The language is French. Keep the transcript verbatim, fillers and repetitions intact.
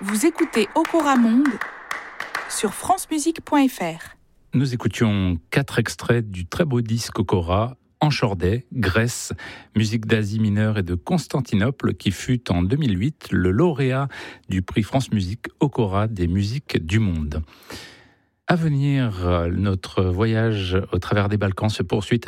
Vous écoutez Okora Monde sur francemusique point f r. Nous écoutions quatre extraits du très beau disque Okora, Enchordé, Grèce, musique d'Asie mineure et de Constantinople, qui fut en deux mille huit le lauréat du prix France Musique Okora des musiques du monde. À venir, notre voyage au travers des Balkans se poursuit